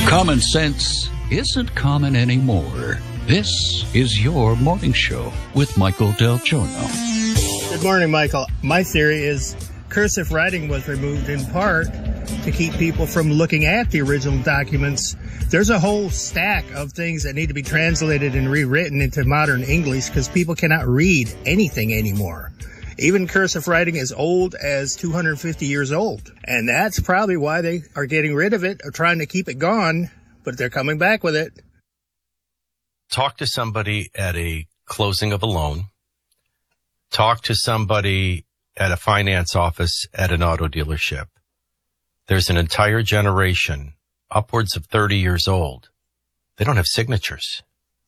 Common sense isn't common anymore. This is your morning show with Michael Del Giorno. Good morning, Michael. My theory is cursive writing was removed in part to keep people from looking at the original documents. There's a whole stack of things that need to be translated and rewritten into modern English because people cannot read anything anymore. Even cursive writing is old as 250 years old. And that's probably why they are getting rid of it or trying to keep it gone, but they're coming back with it. Talk to somebody at a closing of a loan. Talk to somebody at a finance office at an auto dealership. There's an entire generation, upwards of 30 years old. They don't have signatures.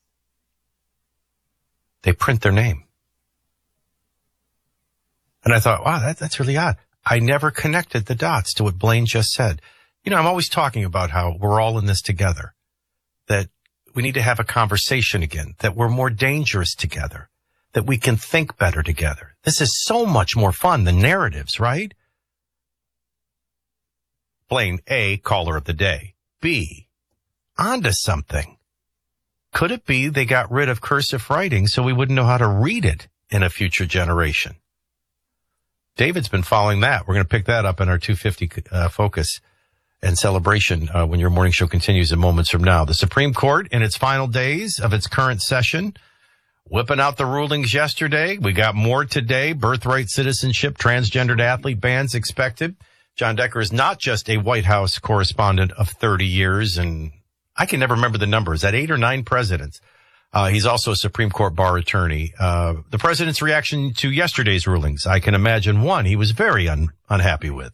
They print their name. And I thought, wow, that's really odd. I never connected the dots to what Blaine just said. You know, I'm always talking about how we're all in this together, that we need to have a conversation again, that we're more dangerous together, that we can think better together. This is so much more fun than narratives, right? Blaine, A, caller of the day. B, onto something. Could it be they got rid of cursive writing so we wouldn't know how to read it in a future generation? David's been following that. We're going to pick that up in our 250 focus and celebration when your morning show continues in moments from now. The Supreme Court in its final days of its current session, whipping out the rulings yesterday. We got more today. Birthright citizenship, transgendered athlete bans expected. John Decker is not just a White House correspondent of 30 years, and I can never remember the number. Is that 8 or 9 presidents? He's also a Supreme Court bar attorney. The president's reaction to yesterday's rulings, I can imagine one he was very unhappy with.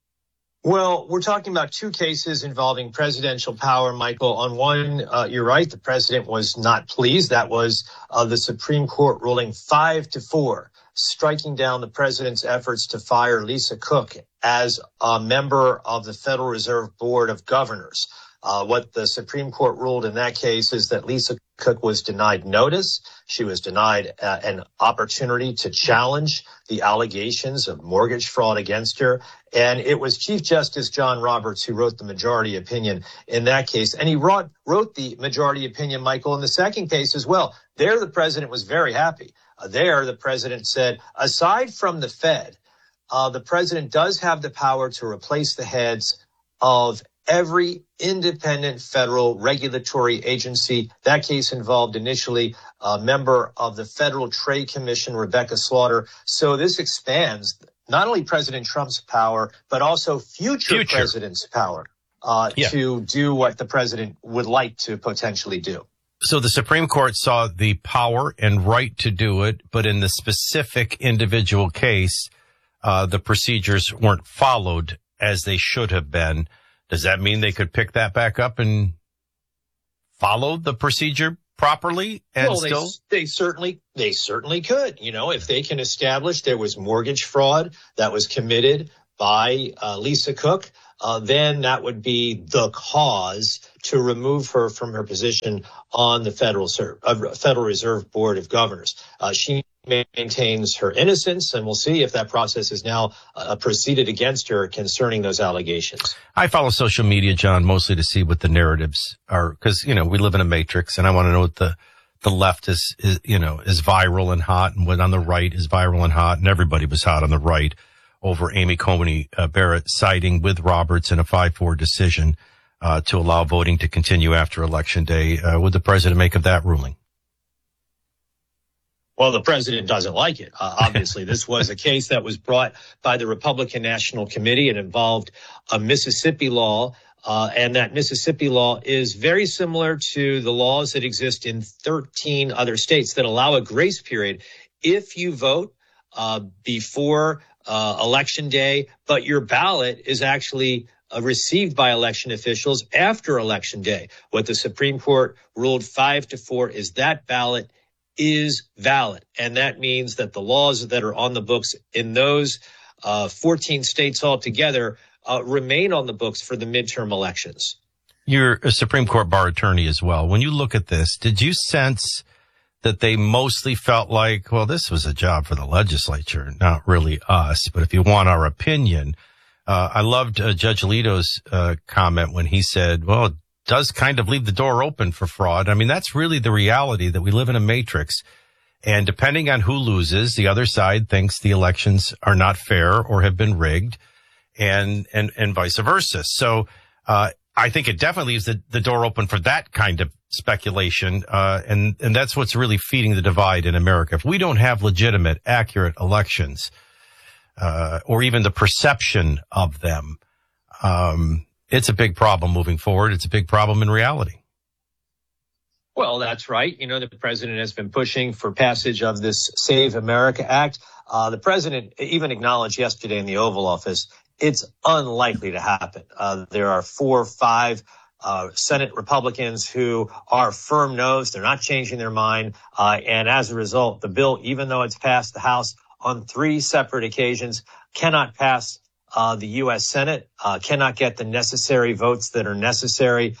Well, we're talking about 2 cases involving presidential power, Michael. On one, you're right, the president was not pleased. That was the Supreme Court ruling 5-4, striking down the president's efforts to fire Lisa Cook as a member of the Federal Reserve Board of Governors. What the Supreme Court ruled in that case is that Lisa Cook was denied notice. She was denied an opportunity to challenge the allegations of mortgage fraud against her. And it was Chief Justice John Roberts who wrote the majority opinion in that case. And he wrote the majority opinion, Michael, in the second case as well. There, the president was very happy. There, the president said, aside from the Fed, the president does have the power to replace the heads of every independent federal regulatory agency. That case involved initially a member of the Federal Trade Commission, Rebecca Slaughter. So this expands not only President Trump's power, but also future president's power to do what the president would like to potentially do. So the Supreme Court saw the power and right to do it, but in the specific individual case, the procedures weren't followed as they should have been. Does that mean they could pick that back up and follow the procedure properly? And well, they certainly could. You know, if they can establish there was mortgage fraud that was committed by Lisa Cook, then that would be the cause to remove her from her position on the Federal Reserve Board of Governors. She maintains her innocence, and we'll see if that process is now proceeded against her concerning those allegations. I follow social media, John, mostly to see what the narratives are, because, you know, we live in a matrix, and I want to know what the left is viral and hot, and what on the right is viral and hot, and everybody was hot on the right over Amy Coney Barrett siding with Roberts in a 5-4 decision to allow voting to continue after Election Day. What would the president make of that ruling? Well, the president doesn't like it. Obviously, this was a case that was brought by the Republican National Committee. It involved a Mississippi law, and that Mississippi law is very similar to the laws that exist in 13 other states that allow a grace period if you vote before Election Day, but your ballot is actually received by election officials after Election Day. What the Supreme Court ruled 5-4 is that ballot is valid. And that means that the laws that are on the books in those 14 states altogether remain on the books for the midterm elections. You're a Supreme Court bar attorney as well. When you look at this, did you sense that they mostly felt like, well, this was a job for the legislature, not really us, but if you want our opinion, I loved Judge Alito's comment when he said, well, does kind of leave the door open for fraud. I mean, that's really the reality, that we live in a matrix. And depending on who loses, the other side thinks the elections are not fair or have been rigged, and vice versa. So, I think it definitely leaves the door open for that kind of speculation. And that's what's really feeding the divide in America. If we don't have legitimate, accurate elections, or even the perception of them, it's a big problem moving forward. It's a big problem in reality. Well, that's right. You know, the president has been pushing for passage of this Save America Act. The president even acknowledged yesterday in the Oval Office it's unlikely to happen. There are 4 or 5 Senate Republicans who are firm no's. They're not changing their mind. And as a result, the bill, even though it's passed the House on 3 separate occasions, cannot pass the U.S. Senate, cannot get the necessary votes that are necessary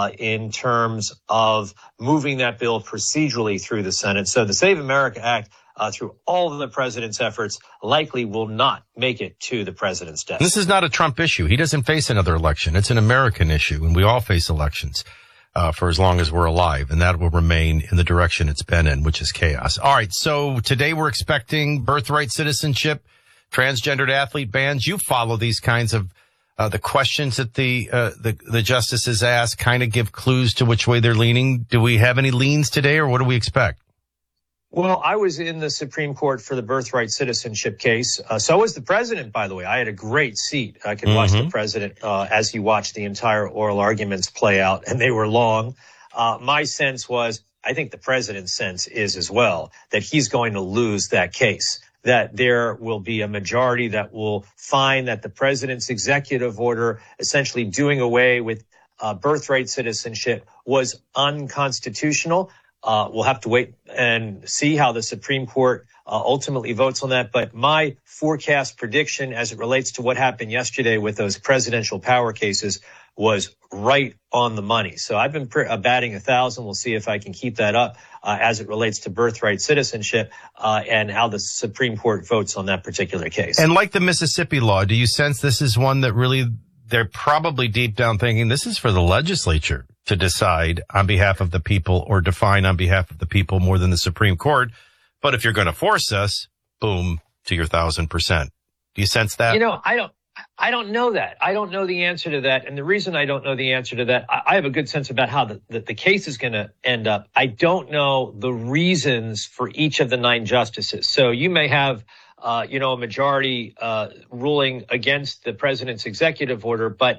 in terms of moving that bill procedurally through the Senate. So the Save America Act, through all of the president's efforts, likely will not make it to the president's desk. This is not a Trump issue. He doesn't face another election. It's an American issue, and we all face elections for as long as we're alive, and that will remain in the direction it's been in, which is chaos. All right, so today we're expecting birthright citizenship, transgendered athlete bans. You follow these kinds of the questions that the justices ask, kind of give clues to which way they're leaning. Do we have any leans today, or what do we expect? Well, I was in the Supreme Court for the birthright citizenship case. So was the president, by the way. I had a great seat. I could watch the president as he watched the entire oral arguments play out, and they were long. My sense was, I think the president's sense is as well, that he's going to lose that case, that there will be a majority that will find that the president's executive order essentially doing away with birthright citizenship was unconstitutional. We'll have to wait and see how the Supreme Court ultimately votes on that. But my forecast prediction as it relates to what happened yesterday with those presidential power cases was right on the money. So I've been batting 1,000. We'll see if I can keep that up as it relates to birthright citizenship and how the Supreme Court votes on that particular case. And like the Mississippi law, do you sense this is one that really they're probably deep down thinking this is for the legislature to decide on behalf of the people or define on behalf of the people more than the Supreme Court? But if you're going to force us, boom, to your 1,000%. Do you sense that? You know, I don't know that. I don't know the answer to that. And the reason I don't know the answer to that, I have a good sense about how the case is going to end up. I don't know the reasons for each of the 9 justices. So you may have a majority ruling against the president's executive order, but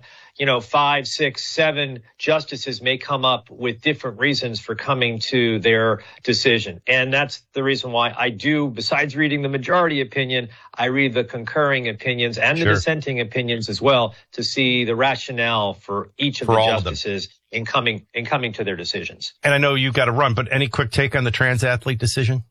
5, 6, 7 justices may come up with different reasons for coming to their decision. And that's the reason why I do, besides reading the majority opinion, I read the concurring opinions and the dissenting opinions as well to see the rationale for each of the justices in coming to their decisions. And I know you've got to run, but any quick take on the trans athlete decision?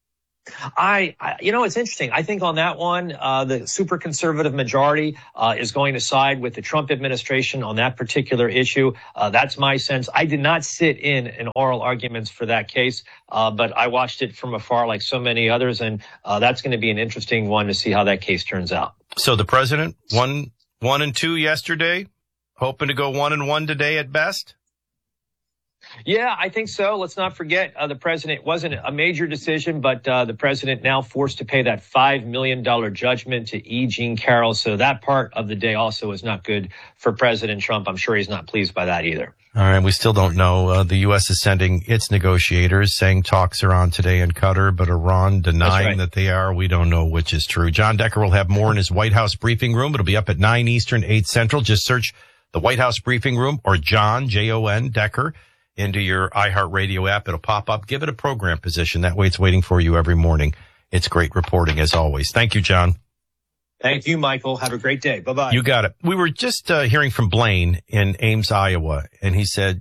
It's interesting. I think on that one, the super conservative majority is going to side with the Trump administration on that particular issue. That's my sense. I did not sit in oral arguments for that case, but I watched it from afar like so many others, and that's going to be an interesting one to see how that case turns out. So the president, 1-2 yesterday, hoping to go 1-1 today at best? Yeah, I think so. Let's not forget the president wasn't a major decision, but the president now forced to pay that $5 million judgment to E. Jean Carroll. So that part of the day also is not good for President Trump. I'm sure he's not pleased by that either. All right. We still don't know. The U.S. is sending its negotiators, saying talks are on today in Qatar, but Iran denying that they are. We don't know which is true. John Decker will have more in his White House briefing room. It'll be up at 9 Eastern, 8 Central. Just search the White House briefing room or John, Jon, Decker, into your iHeartRadio app. It'll pop up. Give it a program position. That way it's waiting for you every morning. It's great reporting as always. Thank you, John. Thank you, Michael. Have a great day. Bye-bye. You got it. We were just hearing from Blaine in Ames, Iowa, and he said,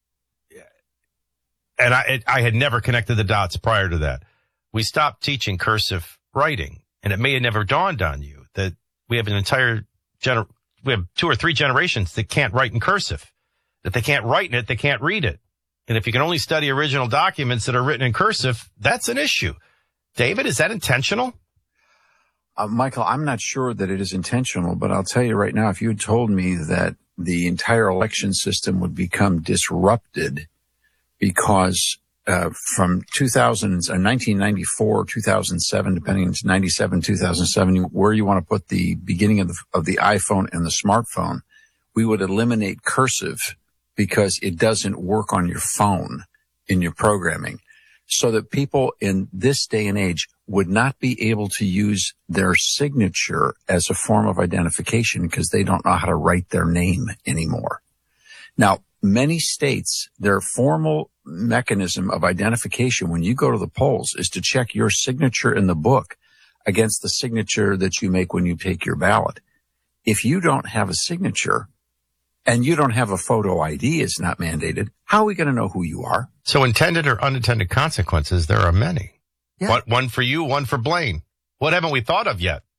and I had never connected the dots prior to that. We stopped teaching cursive writing, and it may have never dawned on you that we have an entire we have 2 or 3 generations that can't write in cursive. That they can't write in it, they can't read it. And if you can only study original documents that are written in cursive, that's an issue. David, is that intentional? Michael, I'm not sure that it is intentional, but I'll tell you right now, if you had told me that the entire election system would become disrupted because from 1994, 2007, depending on 97, 2007, where you want to put the beginning of the iPhone and the smartphone, we would eliminate cursive because it doesn't work on your phone in your programming, so that people in this day and age would not be able to use their signature as a form of identification because they don't know how to write their name anymore. Now, many states, their formal mechanism of identification when you go to the polls is to check your signature in the book against the signature that you make when you take your ballot. If you don't have a signature and you don't have a photo ID, it's not mandated, how are we going to know who you are? So intended or unintended consequences, there are many. Yeah. One for you, one for Blaine. What haven't we thought of yet?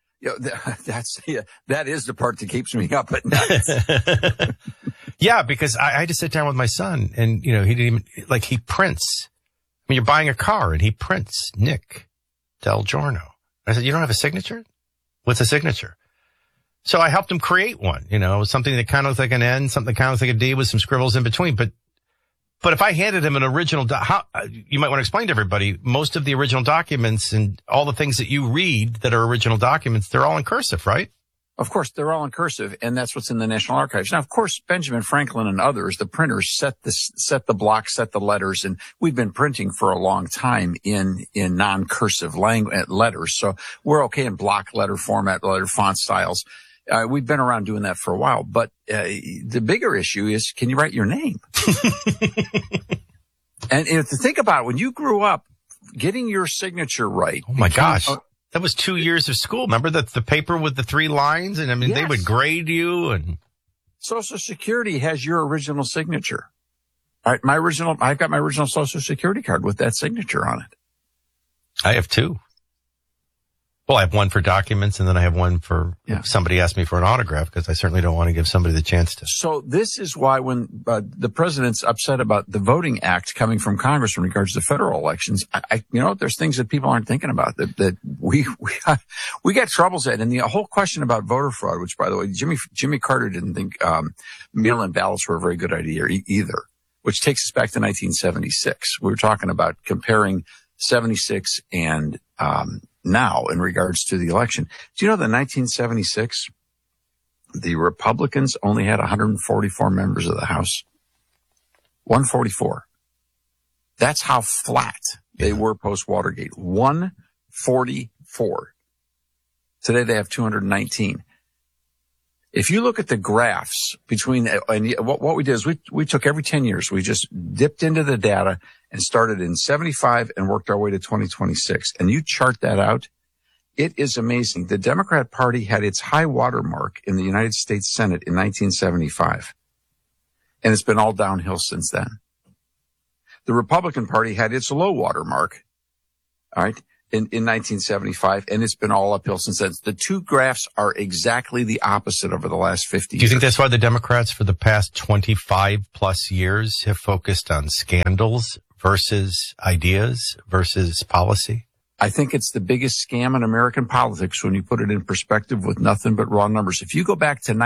That is the part that keeps me up at night. Yeah, because I had to sit down with my son and, he didn't even, he prints. I mean, you're buying a car and he prints Nick Del Giorno. I said, you don't have a signature? What's a signature? So I helped him create one, something that kind of looks like an N, something that kind of looks like a D with some scribbles in between. But if I handed him an original, you might want to explain to everybody, most of the original documents and all the things that you read that are original documents, they're all in cursive, right? Of course, they're all in cursive, and that's what's in the National Archives. Now, of course, Benjamin Franklin and others, the printers, set the blocks, set the letters, and we've been printing for a long time in non-cursive letters. So we're okay in block letter format, letter font styles. We've been around doing that for a while, but the bigger issue is, can you write your name? And to think about it, when you grew up, getting your signature right. Oh my gosh. That was 2 years of school. Remember the paper with the 3 lines? And yes. They would grade you and. Social Security has your original signature. All right. I've got my original Social Security card with that signature on it. I have 2. Well, I have one for documents and then I have one for somebody asked me for an autograph because I certainly don't want to give somebody the chance to. So this is why when the president's upset about the Voting Act coming from Congress in regards to federal elections, there's things that people aren't thinking about that we got troubles at. And the whole question about voter fraud, which by the way, Jimmy Carter didn't think mail-in ballots were a very good idea either, which takes us back to 1976. We were talking about comparing 76 and now in regards to the election. Do you know that in 1976, the Republicans only had 144 members of the House? 144. That's how flat they were post-Watergate. 144. Today they have 219. If you look at the graphs between, and what we did is we took every 10 years, we just dipped into the data and started in 75 and worked our way to 2026. And you chart that out, it is amazing. The Democrat Party had its high water mark in the United States Senate in 1975. And it's been all downhill since then. The Republican Party had its low water mark, all right, in 1975, and it's been all uphill since then. The two graphs are exactly the opposite over the last 50 years. Do you think that's why the Democrats for the past 25 plus years have focused on scandals versus ideas versus policy? I think it's the biggest scam in American politics when you put it in perspective with nothing but raw numbers. If you go back to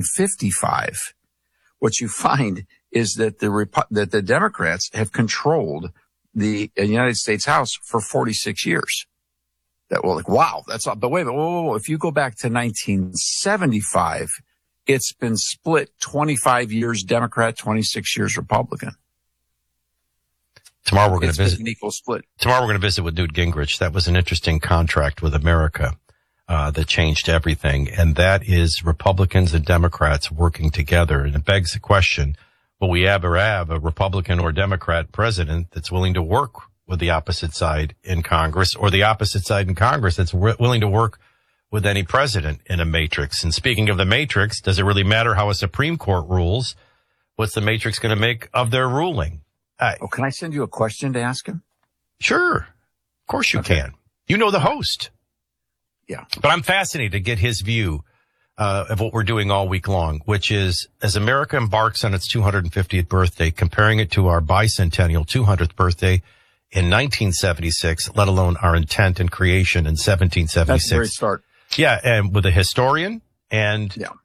1955, what you find is that the Democrats have controlled the United States House for 46 years. Wow, that's all. But wait a minute, whoa. If you go back to 1975, it's been split 25 years Democrat, 26 years Republican. Tomorrow we're going to visit an equal split. Tomorrow we're going to visit with Newt Gingrich. That was an interesting contract with America that changed everything, and that is Republicans and Democrats working together. And it begs the question: will we ever have a Republican or Democrat president that's willing to work with the opposite side in Congress, or the opposite side in Congress that's willing to work with any president in a matrix? And speaking of the matrix, does it really matter how a Supreme Court rules? What's the matrix going to make of their ruling? Can I send you a question to ask him? Sure. Of course you can. You know the host. Yeah. But I'm fascinated to get his view of what we're doing all week long, which is, as America embarks on its 250th birthday, comparing it to our bicentennial 200th birthday in 1976, let alone our intent and creation in 1776. That's a great start. Yeah, and with a historian and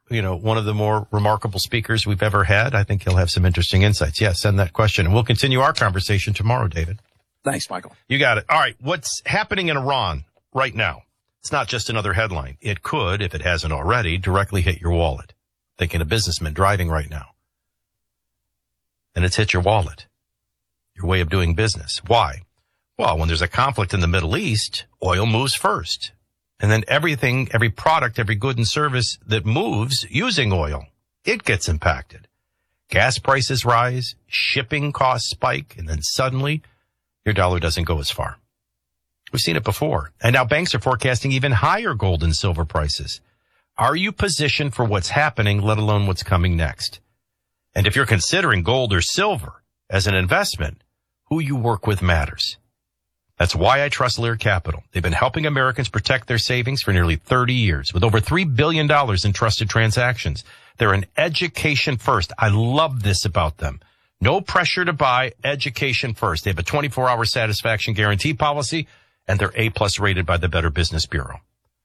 one of the more remarkable speakers we've ever had. I think he'll have some interesting insights. Yeah, send that question. And we'll continue our conversation tomorrow, David. Thanks, Michael. You got it. All right. What's happening in Iran right now? It's not just another headline. It could, if it hasn't already, directly hit your wallet. Thinking a businessman driving right now. And it's hit your wallet, your way of doing business. Why? Well, when there's a conflict in the Middle East, oil moves first. And then everything, every product, every good and service that moves using oil, it gets impacted. Gas prices rise, shipping costs spike, and then suddenly your dollar doesn't go as far. We've seen it before. And now banks are forecasting even higher gold and silver prices. Are you positioned for what's happening, let alone what's coming next? And if you're considering gold or silver as an investment, who you work with matters. That's why I trust Lear Capital. They've been helping Americans protect their savings for nearly 30 years with over $3 billion in trusted transactions. They're an education first. I love this about them. No pressure to buy, education first. They have a 24-hour satisfaction guarantee policy, and they're A+ rated by the Better Business Bureau.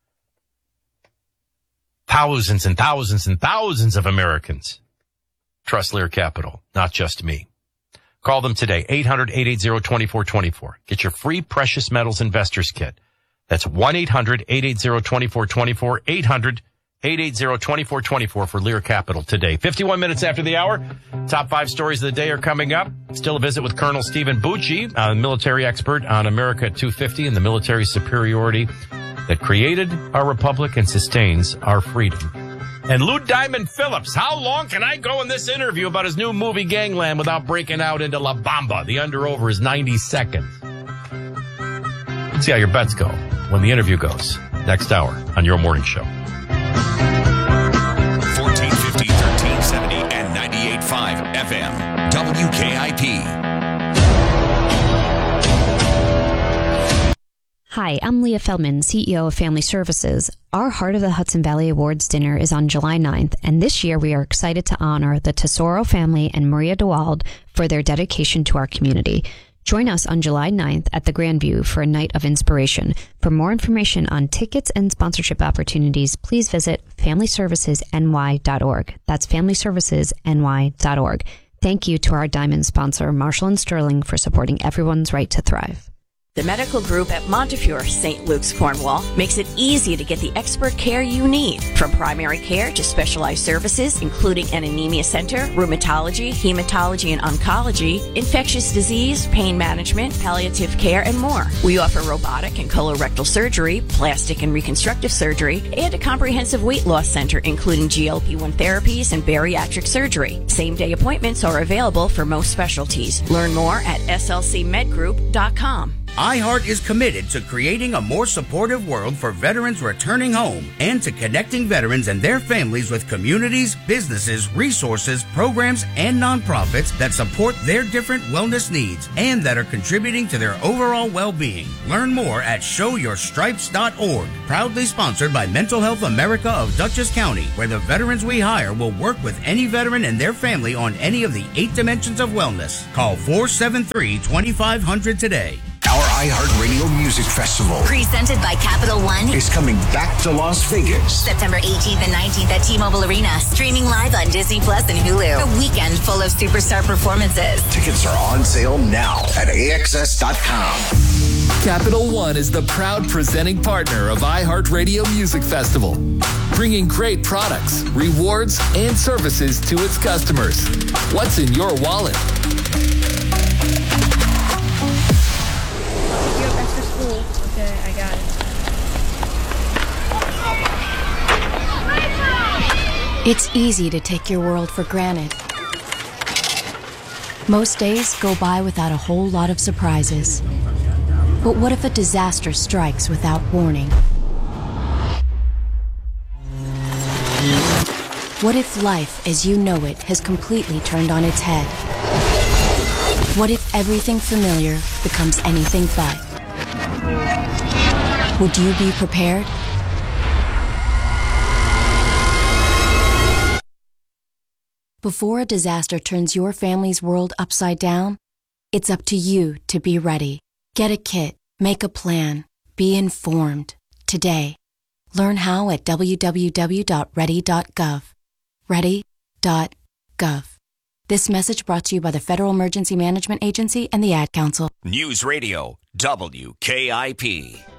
Thousands and thousands and thousands of Americans trust Lear Capital, not just me. Call them today, 800-880-2424. Get your free precious metals investors kit. That's 1-800-880-2424, 800-880-2424 for Lear Capital today. 51 minutes after the hour, top 5 stories of the day are coming up. Still a visit with Colonel Stephen Bucci, a military expert on America at 250 and the military superiority that created our republic and sustains our freedom. And Lou Diamond Phillips, how long can I go in this interview about his new movie Gangland without breaking out into La Bamba? The under-over is 90 seconds. Let's see how your bets go when the interview goes. Next hour on your morning show. 1450, 1370, and 98.5 FM. WKIP. Hi, I'm Leah Feldman, CEO of Family Services. Our Heart of the Hudson Valley Awards dinner is on July 9th, and this year we are excited to honor the Tesoro family and Maria DeWald for their dedication to our community. Join us on July 9th at the Grandview for a night of inspiration. For more information on tickets and sponsorship opportunities, please visit FamilyServicesNY.org. That's FamilyServicesNY.org. Thank you to our diamond sponsor, Marshall & Sterling, for supporting everyone's right to thrive. The medical group at Montefiore, St. Luke's, Cornwall, makes it easy to get the expert care you need. From primary care to specialized services, including an anemia center, rheumatology, hematology and oncology, infectious disease, pain management, palliative care, and more. We offer robotic and colorectal surgery, plastic and reconstructive surgery, and a comprehensive weight loss center, including GLP-1 therapies and bariatric surgery. Same-day appointments are available for most specialties. Learn more at slcmedgroup.com. iHeart is committed to creating a more supportive world for veterans returning home and to connecting veterans and their families with communities, businesses, resources, programs, and nonprofits that support their different wellness needs and that are contributing to their overall well-being. Learn more at showyourstripes.org. Proudly sponsored by Mental Health America of Dutchess County, where the veterans we hire will work with any veteran and their family on any of the 8 dimensions of wellness. Call 473-2500 today. Our iHeartRadio Music Festival, presented by Capital One, is coming back to Las Vegas. September 18th and 19th at T-Mobile Arena. Streaming live on Disney Plus and Hulu. A weekend full of superstar performances. Tickets are on sale now at AXS.com. Capital One is the proud presenting partner of iHeartRadio Music Festival, bringing great products, rewards, and services to its customers. What's in your wallet? Okay, I got it. It's easy to take your world for granted. Most days go by without a whole lot of surprises. But what if a disaster strikes without warning? What if life as you know it has completely turned on its head? What if everything familiar becomes anything but? Would you be prepared? Before a disaster turns your family's world upside down, it's up to you to be ready. Get a kit, make a plan, be informed today. Learn how at www.ready.gov. Ready.gov. This message brought to you by the Federal Emergency Management Agency and the Ad Council. News Radio, WKIP.